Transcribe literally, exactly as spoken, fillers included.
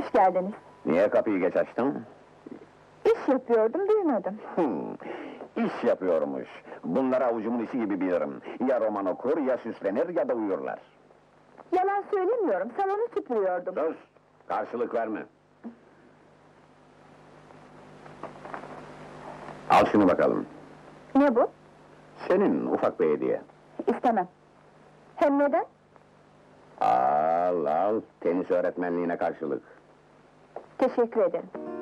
Hoş geldiniz. Niye kapıyı geç açtın? İş yapıyordum, duymadım. Hmm, iş yapıyormuş. Bunları avucumun içi gibi bilirim. Ya roman okur, ya süslenir, ya da uyurlar. Yalan söylemiyorum, salonu süpürüyordum. Sus! Karşılık verme. Al şunu bakalım. Ne bu? Senin ufak bir hediye. İstemem. Hem neden? Al al, tenis öğretmenliğine karşılık. Teşekkür ederim.